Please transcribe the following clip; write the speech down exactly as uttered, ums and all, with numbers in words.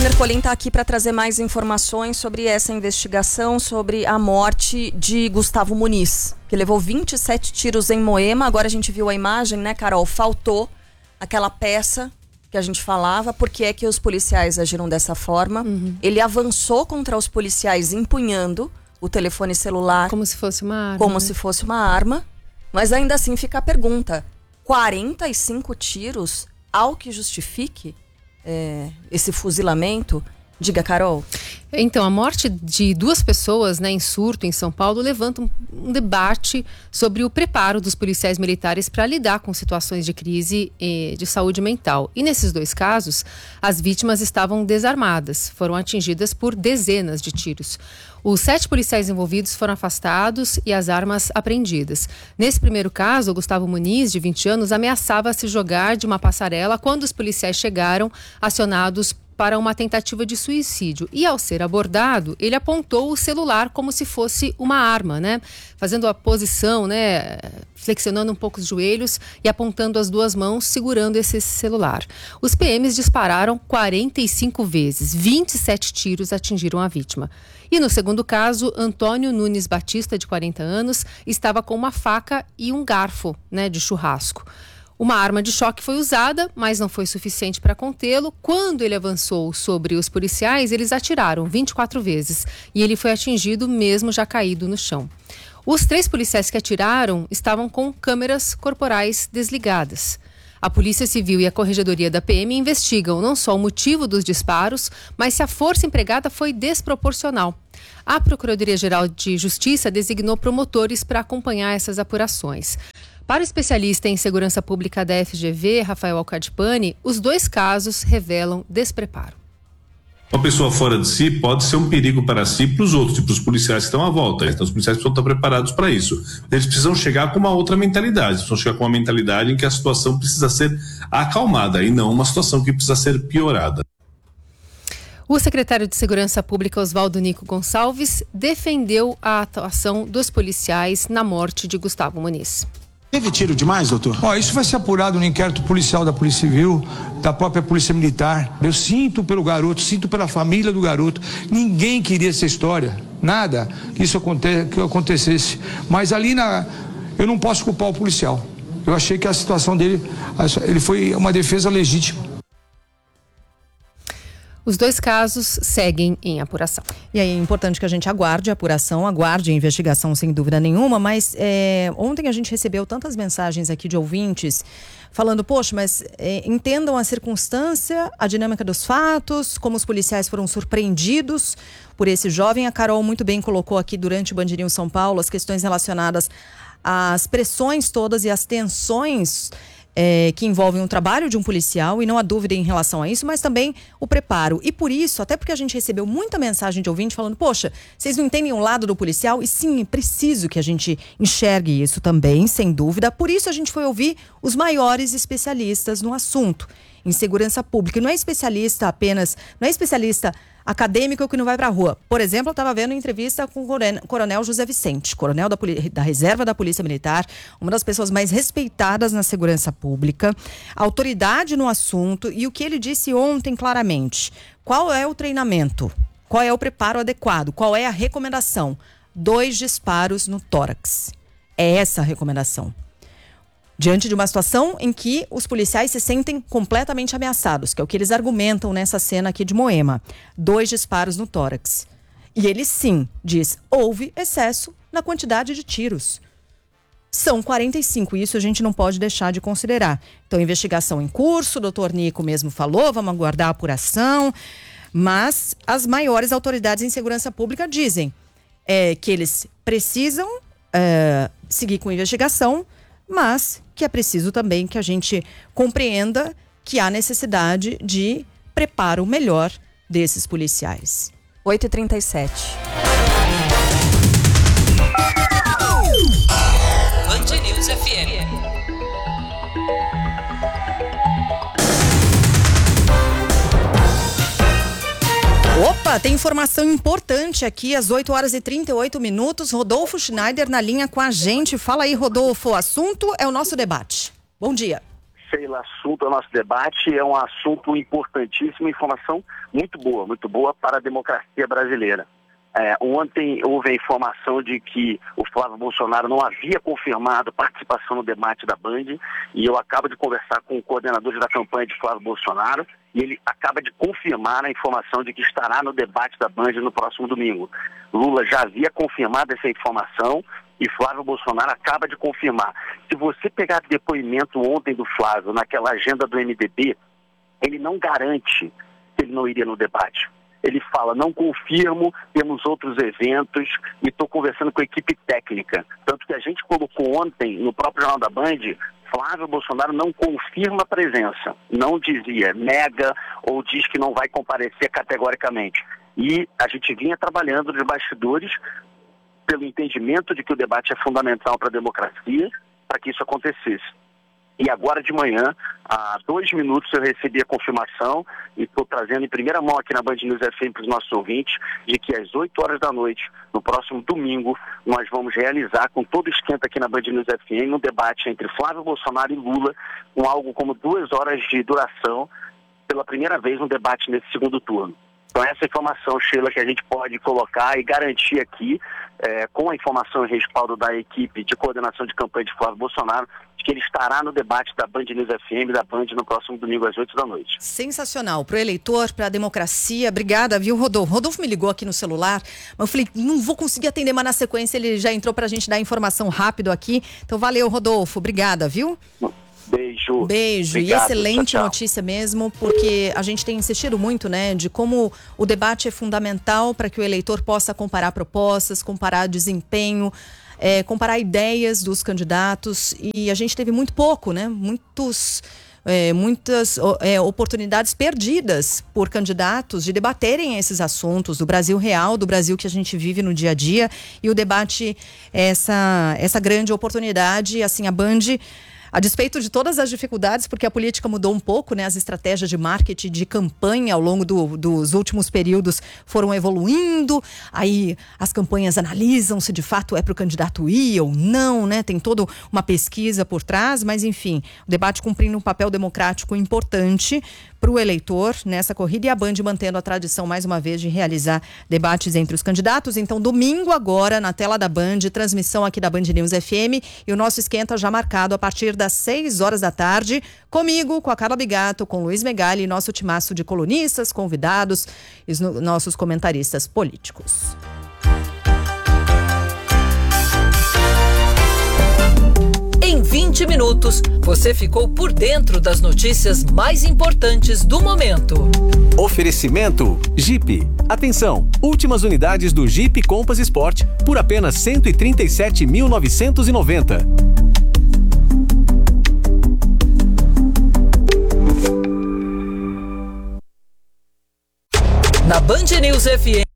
Alexandre Ercolim está aqui para trazer mais informações sobre essa investigação, sobre a morte de Gustavo Muniz, que levou vinte e sete tiros em Moema. Agora a gente viu a imagem, né, Carol? Faltou aquela peça que a gente falava. Por que é que os policiais agiram dessa forma? Uhum. Ele avançou contra os policiais empunhando o telefone celular. Como se fosse uma arma. Como né? se fosse uma arma. Mas ainda assim fica a pergunta. quarenta e cinco tiros, ao que justifique é, esse fuzilamento? Diga, Carol. Então, a morte de duas pessoas, né, em Surto, em São Paulo, levanta um, um debate sobre o preparo dos policiais militares para lidar com situações de crise eh, de saúde mental. E nesses dois casos, as vítimas estavam desarmadas, foram atingidas por dezenas de tiros. Os sete policiais envolvidos foram afastados e as armas apreendidas. Nesse primeiro caso, o Gustavo Muniz, de vinte anos, ameaçava se jogar de uma passarela quando os policiais chegaram, acionados para uma tentativa de suicídio. E ao ser abordado, ele apontou o celular como se fosse uma arma, né? Fazendo a posição, né? Flexionando um pouco os joelhos e apontando as duas mãos, segurando esse celular. Os P Ms dispararam quarenta e cinco vezes, vinte e sete tiros atingiram a vítima. E no segundo caso, Antônio Nunes Batista, de quarenta anos, estava com uma faca e um garfo, né, de churrasco. Uma arma de choque foi usada, mas não foi suficiente para contê-lo. Quando ele avançou sobre os policiais, eles atiraram vinte e quatro vezes e ele foi atingido mesmo já caído no chão. Os três policiais que atiraram estavam com câmeras corporais desligadas. A Polícia Civil e a Corregedoria da P M investigam não só o motivo dos disparos, mas se a força empregada foi desproporcional. A Procuradoria-Geral de Justiça designou promotores para acompanhar essas apurações. Para o especialista em segurança pública da F G V, Rafael Alcadipani, os dois casos revelam despreparo. Uma pessoa fora de si pode ser um perigo para si e para os outros, e para os policiais que estão à volta. Então, os policiais precisam estar preparados para isso. Eles precisam chegar com uma outra mentalidade, eles precisam chegar com uma mentalidade em que a situação precisa ser acalmada e não uma situação que precisa ser piorada. O secretário de Segurança Pública, Oswaldo Nico Gonçalves, defendeu a atuação dos policiais na morte de Gustavo Muniz. Teve tiro demais, doutor? Ó, isso vai ser apurado no inquérito policial da Polícia Civil, da própria Polícia Militar. Eu sinto pelo garoto, sinto pela família do garoto. Ninguém queria essa história, nada que isso aconte- que acontecesse. Mas ali na, eu não posso culpar o policial. Eu achei que a situação dele, ele foi uma defesa legítima. Os dois casos seguem em apuração. E aí é importante que a gente aguarde a apuração, aguarde a investigação sem dúvida nenhuma, mas é, ontem a gente recebeu tantas mensagens aqui de ouvintes falando, poxa, mas é, entendam a circunstância, a dinâmica dos fatos, como os policiais foram surpreendidos por esse jovem. A Carol muito bem colocou aqui durante o Band News São Paulo as questões relacionadas às pressões todas e às tensões É, que envolvem o trabalho de um policial, e não há dúvida em relação a isso, mas também o preparo. E por isso, até porque a gente recebeu muita mensagem de ouvinte falando, poxa, vocês não entendem o lado do policial? E sim, é preciso que a gente enxergue isso também, sem dúvida. Por isso a gente foi ouvir os maiores especialistas no assunto, em segurança pública. E não é especialista apenas, não é especialista acadêmico que não vai para a rua. Por exemplo, eu estava vendo entrevista com o coronel José Vicente, coronel da, da Reserva da Polícia Militar, uma das pessoas mais respeitadas na segurança pública, autoridade no assunto, e o que ele disse ontem claramente: qual é o treinamento? Qual é o preparo adequado? Qual é a recomendação? Dois disparos no tórax. É essa a recomendação. Diante de uma situação em que os policiais se sentem completamente ameaçados, que é o que eles argumentam nessa cena aqui de Moema. Dois disparos no tórax. E ele sim diz, houve excesso na quantidade de tiros. São quarenta e cinco, e isso a gente não pode deixar de considerar. Então, investigação em curso, o doutor Nico mesmo falou, vamos aguardar a apuração, mas as maiores autoridades em segurança pública dizem é, que eles precisam é, seguir com a investigação, mas que é preciso também que a gente compreenda que há necessidade de preparo melhor desses policiais. oito e trinta e sete. Band News F M. Opa, tem informação importante aqui às oito horas e trinta e oito minutos. Rodolfo Schneider na linha com a gente. Fala aí, Rodolfo. O assunto é o nosso debate. Bom dia. Sheila, assunto, o nosso debate é um assunto importantíssimo, informação muito boa, muito boa para a democracia brasileira. É, ontem houve a informação de que o Flávio Bolsonaro não havia confirmado participação no debate da Band, e eu acabo de conversar com o coordenador da campanha de Flávio Bolsonaro, e ele acaba de confirmar a informação de que estará no debate da Band no próximo domingo. Lula já havia confirmado essa informação e Flávio Bolsonaro acaba de confirmar. Se você pegar depoimento ontem do Flávio naquela agenda do M D B, ele não garante que ele não iria no debate. Ele fala, não confirmo, temos outros eventos e estou conversando com a equipe técnica. Tanto que a gente colocou ontem, no próprio Jornal da Band, Flávio Bolsonaro não confirma a presença. Não dizia, nega ou diz que não vai comparecer categoricamente. E a gente vinha trabalhando de bastidores pelo entendimento de que o debate é fundamental para a democracia, para que isso acontecesse. E agora de manhã, há dois minutos, eu recebi a confirmação e estou trazendo em primeira mão aqui na Band News F M para os nossos ouvintes, de que às oito horas da noite, no próximo domingo, nós vamos realizar, com todo esquenta aqui na Band News F M, um debate entre Flávio Bolsonaro e Lula, com algo como duas horas de duração, pela primeira vez um debate nesse segundo turno. Então essa informação, Sheila, que a gente pode colocar e garantir aqui, é, com a informação e respaldo da equipe de coordenação de campanha de Flávio Bolsonaro, de que ele estará no debate da Band News F M, da Band, no próximo domingo às oito da noite. Sensacional. Para o eleitor, para a democracia. Obrigada, viu, Rodolfo? Rodolfo me ligou aqui no celular, mas eu falei, não vou conseguir atender, mas na sequência ele já entrou para a gente dar informação rápido aqui. Então valeu, Rodolfo. Obrigada, viu? Beijo. Beijo. Obrigado. E excelente Tchau, tchau. Notícia mesmo, porque a gente tem insistido muito, né, de como o debate é fundamental para que o eleitor possa comparar propostas, comparar desempenho, é, comparar ideias dos candidatos. E a gente teve muito pouco, né, muitos... É, muitas é, oportunidades perdidas por candidatos de debaterem esses assuntos do Brasil real, do Brasil que a gente vive no dia a dia, e o debate, essa, essa grande oportunidade, assim, a Band, a despeito de todas as dificuldades, porque a política mudou um pouco, né? As estratégias de marketing, de campanha ao longo do, dos últimos períodos foram evoluindo. Aí as campanhas analisam se de fato é para o candidato ir ou não, né? Tem toda uma pesquisa por trás, mas enfim, o debate cumprindo um papel democrático importante para o eleitor nessa corrida, e a Band mantendo a tradição mais uma vez de realizar debates entre os candidatos. Então, domingo agora, na tela da Band, transmissão aqui da Band News F M, e o nosso esquenta já marcado a partir das seis horas da tarde, comigo, com a Carla Bigato, com o Luiz Megali, nosso timaço de colunistas, convidados e os nossos comentaristas políticos. Em vinte minutos, você ficou por dentro das notícias mais importantes do momento. Oferecimento Jeep. Atenção, últimas unidades do Jeep Compass Sport por apenas cento e trinta e sete mil novecentos e noventa. Na Band News F M.